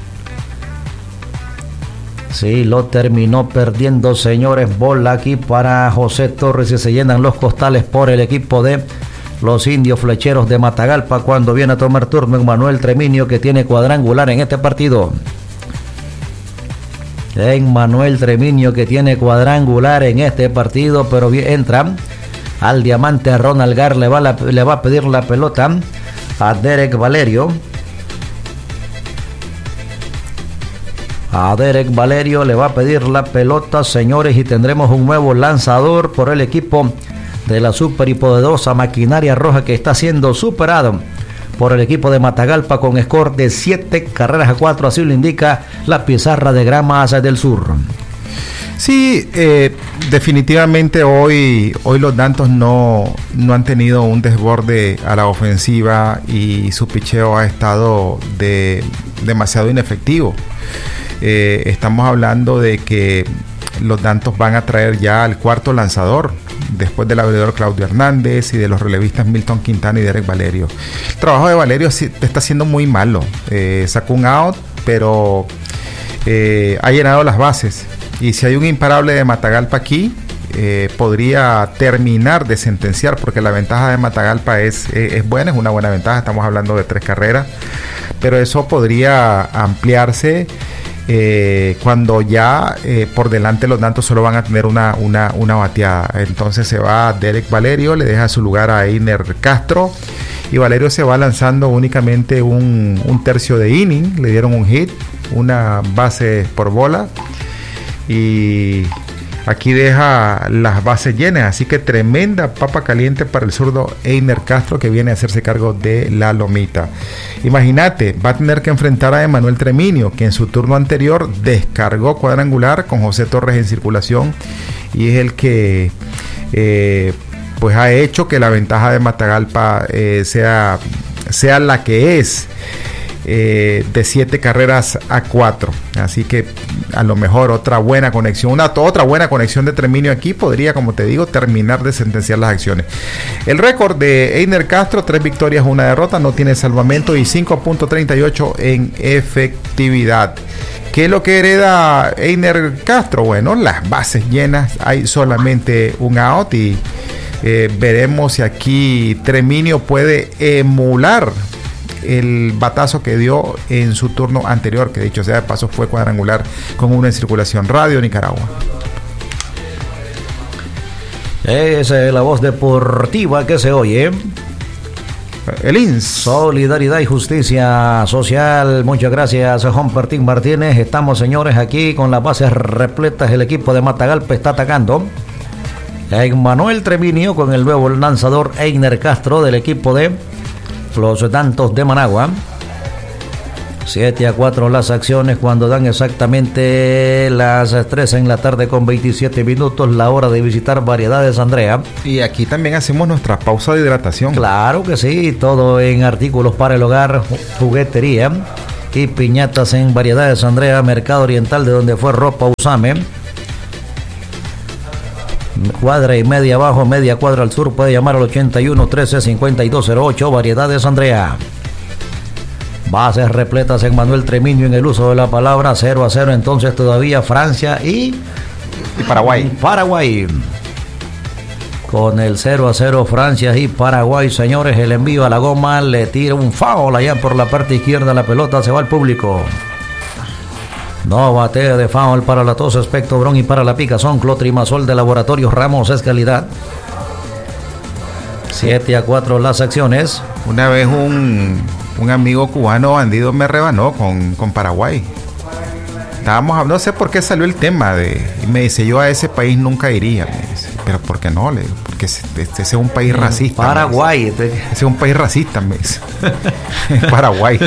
Sí, lo terminó perdiendo, señores. Bola aquí para José Torres y se llenan los costales por el equipo de los Indios Flecheros de Matagalpa, cuando viene a tomar turno Manuel Treminio, que tiene cuadrangular en este partido. Manuel Treminio, que tiene cuadrangular en este partido, pero entra al diamante a Ronald Gar, le va a pedir la pelota a Derek Valerio. A Derek Valerio le va a pedir la pelota, señores, y tendremos un nuevo lanzador por el equipo de la super y poderosa Maquinaria Roja, que está siendo superado por el equipo de Matagalpa con score de 7-4. Así lo indica la pizarra de Gramas del Sur. Sí, definitivamente hoy los Dantos no han tenido un desborde a la ofensiva y su picheo ha estado demasiado inefectivo. Estamos hablando de que los Dantos van a traer ya al cuarto lanzador, después del abridor Claudio Hernández y de los relevistas Milton Quintana y Derek Valerio. El trabajo de Valerio está siendo muy malo. Sacó un out, pero ha llenado las bases. Y si hay un imparable de Matagalpa aquí, podría terminar de sentenciar, porque la ventaja de Matagalpa es buena, es una buena ventaja. Estamos hablando de 3 carreras, pero eso podría ampliarse cuando ya por delante los Dantos solo van a tener una bateada. Entonces se va Derek Valerio, le deja su lugar a Einer Castro, y Valerio se va lanzando únicamente un tercio de inning. Le dieron un hit, una base por bola, y aquí deja las bases llenas. Así que tremenda papa caliente para el zurdo Einer Castro, que viene a hacerse cargo de la lomita. Imagínate, va a tener que enfrentar a Emanuel Treminio, que en su turno anterior descargó cuadrangular con José Torres en circulación, y es el que pues ha hecho que la ventaja de Matagalpa sea la que es, de 7-4. Así que a lo mejor otra buena conexión de Treminio aquí podría, como te digo, terminar de sentenciar las acciones. El récord de Einer Castro: 3 victorias, 1 derrota, no tiene salvamento y 5.38 en efectividad. ¿Qué es lo que hereda Einer Castro? Bueno, las bases llenas, hay solamente un out, y veremos si aquí Treminio puede emular el batazo que dio en su turno anterior, que dicho sea de paso fue cuadrangular con 1 en circulación. Radio Nicaragua. Esa es la voz deportiva que se oye El INS. Solidaridad y Justicia Social. Muchas gracias, Juan Martín Martínez. Estamos, señores, aquí con las bases repletas. El equipo de Matagalpa está atacando. Manuel Treviño con el nuevo lanzador Einer Castro del equipo de los Dantos de Managua. 7-4 las acciones cuando dan exactamente las 3 en la tarde con 27 minutos, la hora de visitar Variedades Andrea. Y aquí también hacemos nuestra pausa de hidratación. Claro que sí, todo en artículos para el hogar, juguetería y piñatas en Variedades Andrea, Mercado Oriental, de donde fue ropa Usame. Cuadra y media abajo, media cuadra al sur, puede llamar al 81 13 5208, Variedades Andrea. Bases repletas en Manuel Treviño en el uso de la palabra. 0-0 entonces todavía Francia y Paraguay. Con el 0-0 Francia y Paraguay, señores, el envío a la goma, le tira un foul allá por la parte izquierda, la pelota se va al público. No bateo de foul para la tos Espectobron y para la picazón Clotrimazol de Laboratorios Ramos es calidad. 7-4 las acciones. Una vez un amigo cubano bandido me rebanó con Paraguay. Estábamos, no sé por qué salió el tema y me dice, yo a ese país nunca iría. Me dice, pero ¿por qué no? Le digo, porque ese es un país racista. Paraguay. Ese es un país racista, me dice. Paraguay.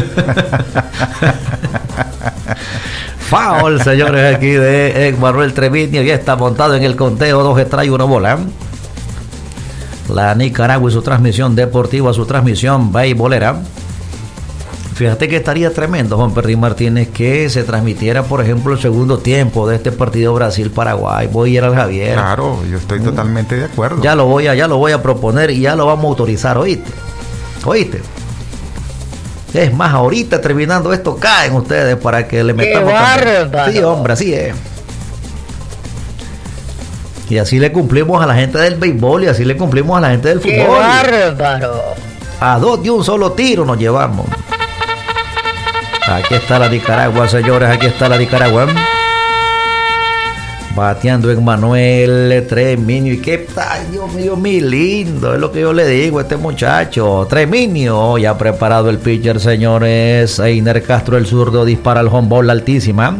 Foul, señores, aquí de Manuel Treviño. Ya está montado en el conteo, 2 strikes, 1 bola. La Nicaragua y su transmisión deportiva, su transmisión beisbolera. Fíjate que estaría tremendo, Juan Martín Martínez, que se transmitiera, por ejemplo, el segundo tiempo de este partido Brasil-Paraguay. Voy a ir al Javier. Claro, yo estoy totalmente de acuerdo. Ya lo voy a proponer y ya lo vamos a autorizar, ¿oíste? Es más, ahorita terminando esto, caen ustedes para que le metamos. Sí, hombre, así es. Y así le cumplimos a la gente del béisbol y así le cumplimos a la gente del fútbol. ¡Qué bárbaro! A 2 de un solo tiro nos llevamos. Aquí está la Nicaragua, señores, aquí está la Nicaragua. Bateando en Manuel Treviño. Y qué tal, Dios mío, mi lindo. Es lo que yo le digo a este muchacho. Treviño, ya preparado el pitcher, señores. Einer Castro, el zurdo, dispara el home ball altísima.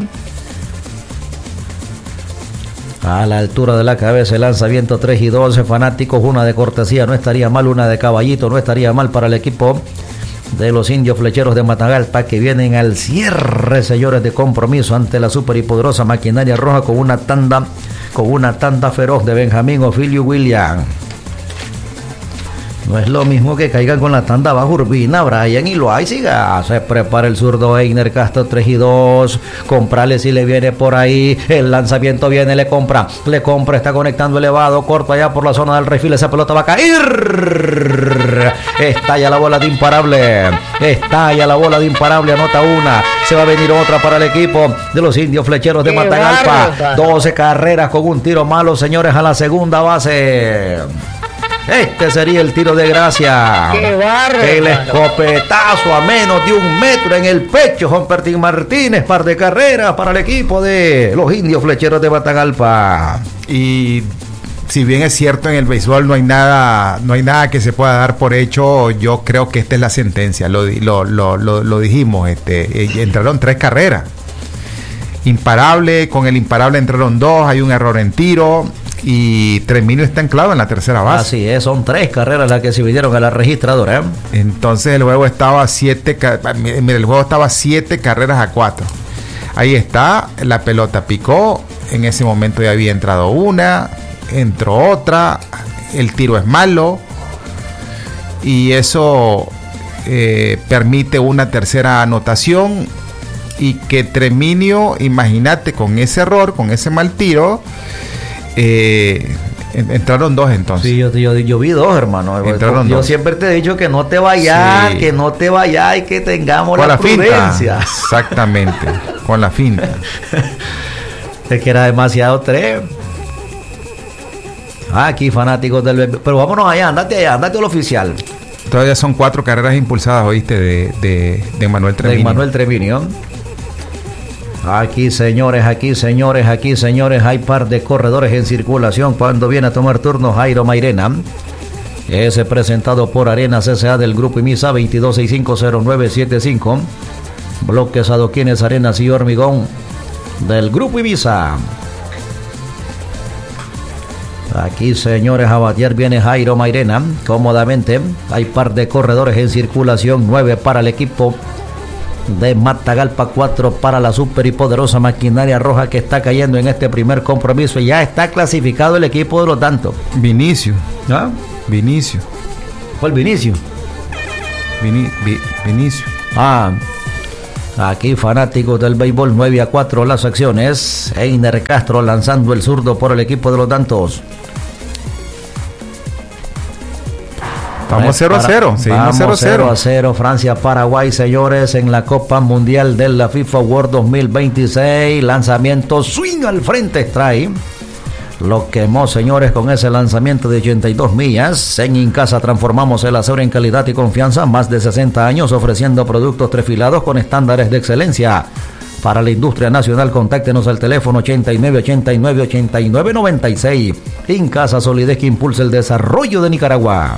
A la altura de la cabeza, el lanzamiento 3-2. Fanáticos, una de cortesía, no estaría mal. Una de caballito, no estaría mal para el equipo de los indios flecheros de Matagalpa, que vienen al cierre, señores, de compromiso ante la super y poderosa maquinaria roja con una tanda feroz de Benjamín Ophilio William. No es lo mismo que caigan con la tanda bajo Urbina, Brian y Loaiziga. Se prepara el zurdo Einer Castro, 3-2. Comprale si le viene por ahí. El lanzamiento viene, le compra, está conectando elevado, corto allá por la zona del refil. Esa pelota va a caer. Estalla la bola de imparable. Anota una. Se va a venir otra para el equipo de los indios flecheros de Matagalpa. 12 carreras con un tiro malo, señores, a la segunda base. Este sería el tiro de gracia. ¡Qué bárbaro! El escopetazo a menos de 1 metro en el pecho. Juan Martín Martínez, par de carreras para el equipo de los indios flecheros de Matagalpa. Y si bien es cierto, en el béisbol no hay nada que se pueda dar por hecho, yo creo que esta es la sentencia. Lo dijimos, entraron 3 carreras. Imparable, con el imparable entraron 2, hay un error en tiro. Y Treviño está anclado en la tercera base. Así es, son 3 carreras las que se vinieron a la registradora. Entonces el juego estaba 7 carreras a 4. Ahí está, la pelota picó. En ese momento ya había entrado una, entró otra, el tiro es malo. Y eso permite una tercera anotación. Y que Treviño, imagínate, con ese error, con ese mal tiro, entraron 2 entonces. Sí, yo vi 2, hermano. Entraron yo 2. Siempre te he dicho que no te vayas, sí, y que tengamos con la prudencia. Finta. Exactamente, con la finta. Es que era demasiado 3. Aquí fanáticos del... Pero vámonos allá, andate al oficial. Todavía son 4 carreras impulsadas, ¿oíste? De Manuel Treviño. De Manuel Treviño. Aquí, señores, hay par de corredores en circulación cuando viene a tomar turno Jairo Mairena. Es presentado por Arenas S.A. del Grupo IMISA 22650975. Bloques, adoquines, arenas y hormigón del Grupo IMISA. Aquí, señores, a batear viene Jairo Mairena cómodamente. Hay par de corredores en circulación, 9 para el equipo de Matagalpa, 4 para la super y poderosa maquinaria roja que está cayendo en este primer compromiso. Ya está clasificado el equipo de los Dantos. Vinicio. ¿Ah? Vinicio. ¿Cuál Vinicio? Vinicio. Aquí fanáticos del béisbol, 9-4 las acciones. Einer Castro lanzando el zurdo por el equipo de los Dantos. Vamos 0-0. Vamos 0-0. Francia-Paraguay, señores, en la Copa Mundial de la FIFA World 2026. Lanzamiento, swing al frente, strike. Lo quemó, señores, con ese lanzamiento de 82 millas. En Incasa transformamos el acero en calidad y confianza. Más de 60 años ofreciendo productos trefilados con estándares de excelencia. Para la industria nacional, contáctenos al teléfono 8989-8996. Incasa, solidez que impulsa el desarrollo de Nicaragua.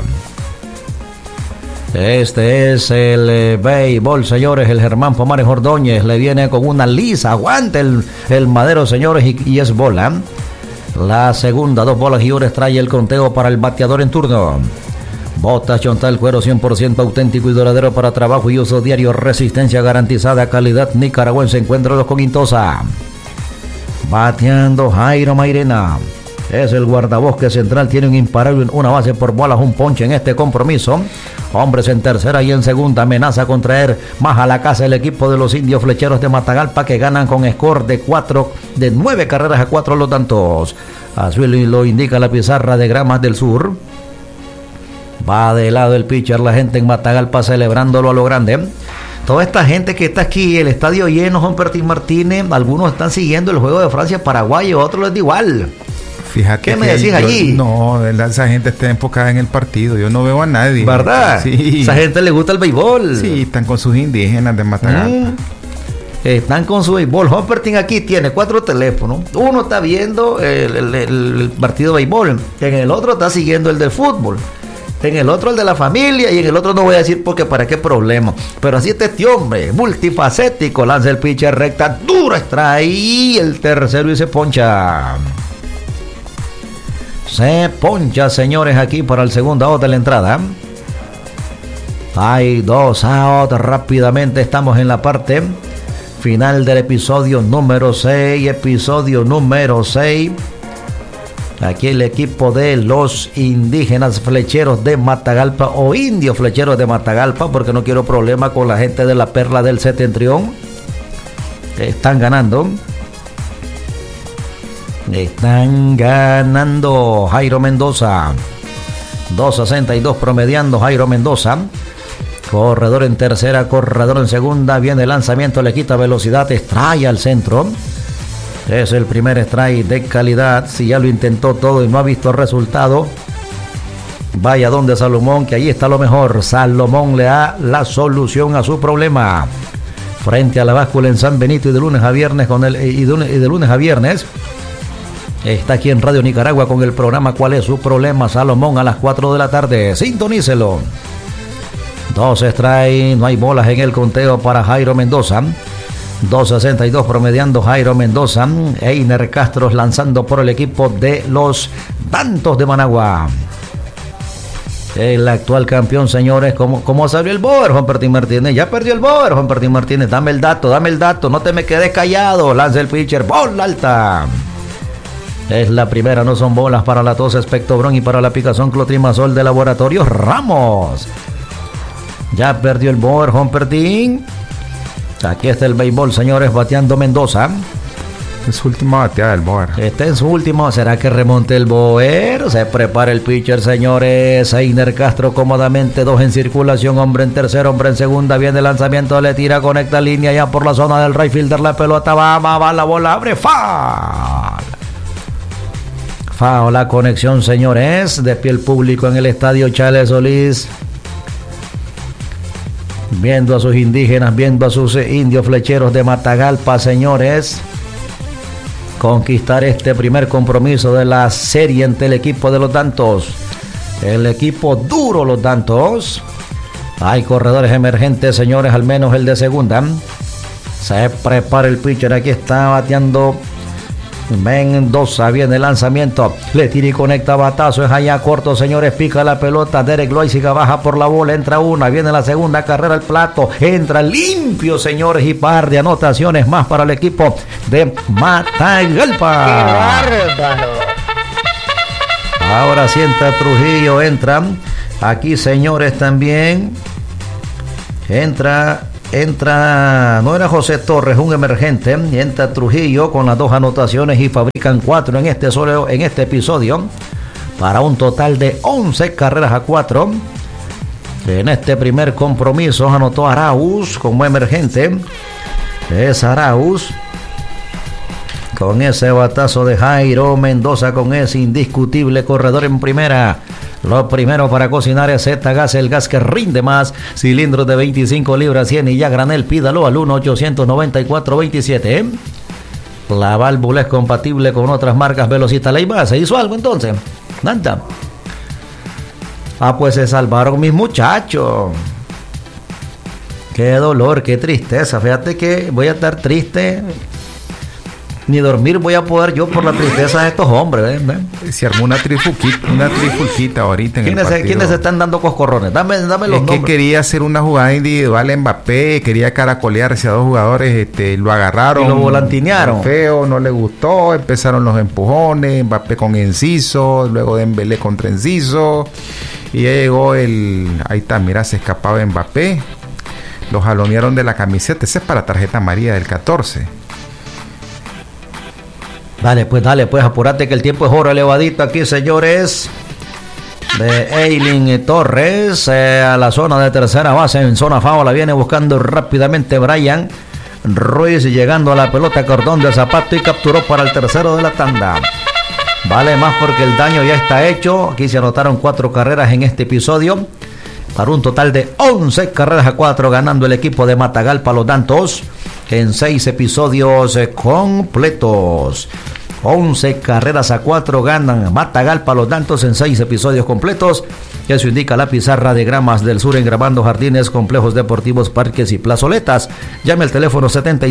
Este es el béisbol, señores. El Germán Pomares Ordóñez le viene con una lisa. Aguante el madero, señores, y es bola. La segunda, 2 bolas y un trae el conteo para el bateador en turno. Botas Chontal, cuero 100% auténtico y duradero para trabajo y uso diario. Resistencia garantizada, calidad nicaragüense. Encuéntralos con Intosa. Bateando Jairo Mairena. Es el guardabosque central, tiene un imparable, una base por bolas, un ponche en este compromiso. Hombres en tercera y en segunda, amenaza con traer más a la casa el equipo de los indios flecheros de Matagalpa, que ganan con score de 9 carreras a 4 los Dantos. Así lo indica la pizarra de Gramas del Sur. Va de lado el pitcher, la gente en Matagalpa celebrándolo a lo grande. Toda esta gente que está aquí, el estadio lleno, Juan Bertín Martínez, algunos están siguiendo el juego de Francia-Paraguay, otros les da igual. Fíjate. ¿Qué me decís allí? No, esa gente está enfocada en el partido. Yo no veo a nadie. ¿Verdad? Sí. Esa gente le gusta el béisbol. Sí, están con sus indígenas de Matagalpa. Están con su béisbol. Humpertin aquí tiene 4 teléfonos. Uno está viendo el partido de béisbol. En el otro está siguiendo el del fútbol. En el otro el de la familia. Y en el otro no voy a decir porque para qué problema. Pero así está este hombre. Multifacético. Lanza el pitcher recta. Duro extrae. Y el tercero y se poncha. Se poncha, señores, aquí para el segundo out de la entrada. Hay 2 outs. Rápidamente estamos en la parte final del episodio número 6. Aquí el equipo de los indígenas flecheros de Matagalpa, o indios flecheros de Matagalpa, porque no quiero problema con la gente de la Perla del Septentrión. Están ganando. Jairo Mendoza. 2.62 promediando Jairo Mendoza. Corredor en tercera, corredor en segunda. Viene el lanzamiento, le quita velocidad. Strike al centro. Es el primer strike de calidad. Si ya lo intentó todo y no ha visto resultado, vaya donde Salomón, que ahí está lo mejor. Salomón le da la solución a su problema. Frente a la báscula en San Benito, y de lunes a viernes de lunes a viernes está aquí en Radio Nicaragua con el programa ¿Cuál es su problema? Salomón a las 4 de la tarde. Sintonícelo. 2 strikes, no hay bolas en el conteo para Jairo Mendoza. 2.62 promediando Jairo Mendoza. Einer Castro lanzando por el equipo de los Dantos de Managua. El actual campeón, señores. ¿Cómo salió el boer, Juan Bertín Martínez? Ya perdió el boer, Juan Bertín Martínez. Dame el dato. No te me quedes callado. Lanza el pitcher. Bola alta. Es la primera, no son bolas para la tos Espectobrón y para la picazón Clotrimazol de Laboratorios Ramos. Ya perdió el boer, Juan Bertín. Aquí está el béisbol, señores, bateando Mendoza. Es su última bateada del boer. Este es su último. ¿Será que remonte el boer? Se prepara el pitcher, señores. Einer Castro cómodamente, 2 en circulación. Hombre en tercera, hombre en segunda. Viene el lanzamiento, le tira, conecta línea ya por la zona del right fielder. La pelota va la bola, abre, foul. La conexión, señores, de pie el público en el estadio Charles Solís, viendo a sus indígenas, viendo a sus indios flecheros de Matagalpa, señores, conquistar este primer compromiso de la serie ante el equipo de los Dantos. El equipo duro, los Dantos. Hay corredores emergentes, señores, al menos el de segunda. Se prepara el pitcher, aquí está bateando Mendoza, viene el lanzamiento, le tira y conecta batazo, es allá corto, señores, pica la pelota, Derek Loaiziga baja por la bola, entra una, viene la segunda carrera al plato, entra limpio, señores, y par de anotaciones más para el equipo de Matagalpa. ¡Qué bárbaro! Ahora sí entra Trujillo, entra aquí, señores, también entra, no era José Torres, un emergente, entra Trujillo con las 2 anotaciones y fabrican 4 en este episodio, para un total de 11 carreras a 4. En este primer compromiso anotó Arauz como emergente, es Arauz, con ese batazo de Jairo Mendoza, con ese indiscutible corredor en primera. Lo primero para cocinar es Z-Gas, el gas que rinde más. Cilindros de 25 libras 100 y ya granel, pídalo al 1-800-94-27. La válvula es compatible con otras marcas Velocita. ¿Le iba? ¿Se hizo algo entonces? Nada. Pues se salvaron mis muchachos. Qué dolor, qué tristeza. Fíjate que voy a estar triste. Ni dormir voy a poder yo por la tristeza de estos hombres. Se armó una trifulquita ahorita en el partido. ¿Quiénes se están dando coscorrones? Dame los nombres. Que quería hacer una jugada individual Mbappé, quería caracolear hacia 2 jugadores, lo agarraron. Y lo volantinearon. Feo, no le gustó, empezaron los empujones, Mbappé con Enciso, luego Dembélé contra Enciso, y ya llegó ahí está, mira, se escapaba Mbappé, lo jalonearon de la camiseta, ese es para tarjeta amarilla del 14. Dale, pues, apúrate que el tiempo es oro, elevadito aquí, señores. De Eileen Torres a la zona de tercera base, en zona foul, la viene buscando rápidamente Brian Ruiz, llegando a la pelota, cordón de zapato, y capturó para el tercero de la tanda. Vale más porque el daño ya está hecho. Aquí se anotaron 4 carreras en este episodio, para un total de 11 carreras a 4, ganando el equipo de Matagalpa, los Dantos, en 6 episodios completos. 11 carreras a 4 ganan Matagalpa, los Dantos, en 6 episodios completos. Eso indica la pizarra de Gramas del Sur, engramando jardines, complejos deportivos, parques y plazoletas. Llame al teléfono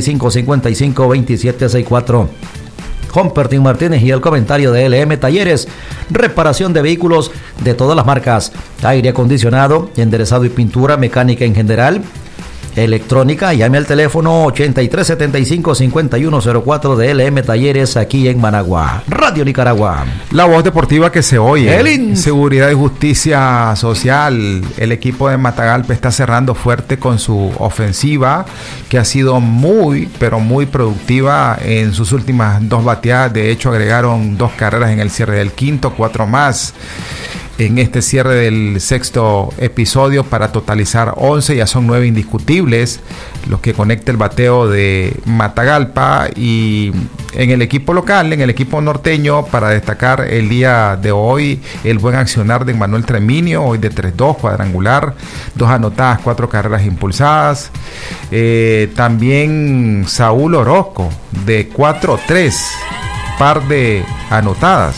7555-2764. Humpertin Martínez y el comentario de LM Talleres, reparación de vehículos de todas las marcas, aire acondicionado, enderezado y pintura, mecánica en general, electrónica. Llame al teléfono 8375-5104 de LM Talleres, aquí en Managua. Radio Nicaragua, la voz deportiva que se oye. El Seguridad y Justicia Social. El equipo de Matagalpa está cerrando fuerte con su ofensiva, que ha sido muy, pero muy productiva en sus últimas 2 bateadas. De hecho, agregaron 2 carreras en el cierre del quinto, 4 más en este cierre del 6º episodio, para totalizar 11. Ya son 9 indiscutibles los que conecta el bateo de Matagalpa. Y en el equipo local, en el equipo norteño, para destacar el día de hoy el buen accionar de Manuel Treminio, hoy de 3-2, cuadrangular, 2 anotadas, 4 carreras impulsadas. También Saúl Orozco de 4-3, par de anotadas,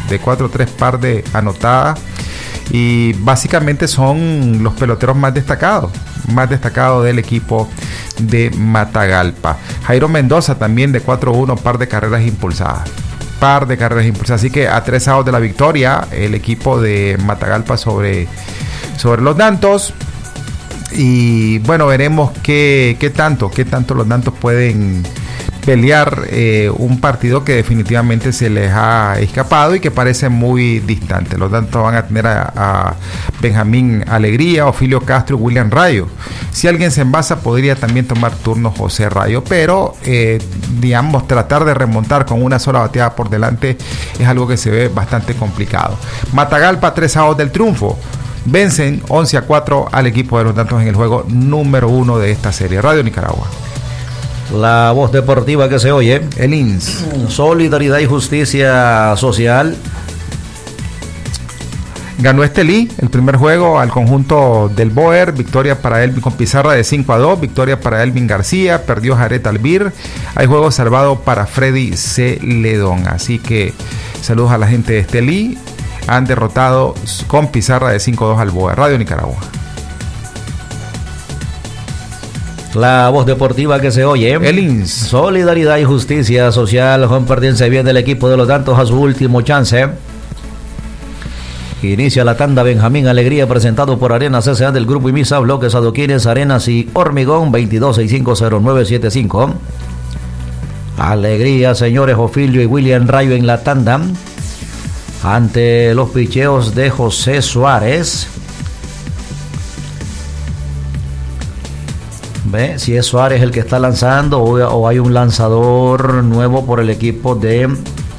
y básicamente son los peloteros más destacados del equipo de Matagalpa. Jairo Mendoza también de 4-1, par de carreras impulsadas. Así que a 3 outs de la victoria el equipo de Matagalpa sobre los Dantos. Y bueno, veremos qué tanto los Dantos pueden pelear un partido que definitivamente se les ha escapado y que parece muy distante. Los Dantos van a tener a Benjamín Alegría, Ofilio Castro y William Rayo. Si alguien se envasa, podría también tomar turno José Rayo, pero digamos, tratar de remontar con una sola bateada por delante es algo que se ve bastante complicado. Matagalpa, 3 outs del triunfo. Vencen 11-4 al equipo de los Dantos en el juego número 1 de esta serie. Radio Nicaragua, la voz deportiva que se oye. El INS. Solidaridad y Justicia Social. Ganó Estelí el primer juego al conjunto del Boer. Victoria para Elvin con pizarra de 5-2. Victoria para Elvin García. Perdió Jared Albir. Hay juego salvado para Freddy Celedón. Así que saludos a la gente de Estelí. han derrotado con pizarra de 5-2 al Boa. Radio Nicaragua. La voz deportiva que se oye. El INS. Solidaridad y justicia social. Juan Perdiense viene el equipo de los Dantos a su último chance. Inicia la tanda Benjamín Alegría, presentado por Arenas S.A. del Grupo Imisa, Bloques Adoquines, Arenas y Hormigón, 22650975. Alegría, señores Ofilio y William Rayo en la tanda. Ante los picheos de José Suárez. ¿Ve? Si es Suárez el que está lanzando o hay un lanzador nuevo por el equipo de